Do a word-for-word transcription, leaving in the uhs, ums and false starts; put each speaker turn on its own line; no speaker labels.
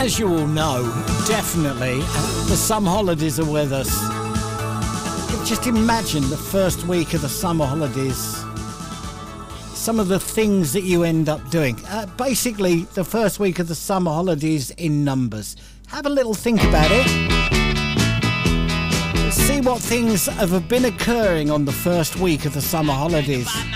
as you all know, definitely, the summer holidays are with us. Just imagine the first week of the summer holidays. Some of the things that you end up doing. Uh, basically, the first week of the summer holidays in numbers. Have a little think about it. See what things have been occurring on the first week of the summer holidays.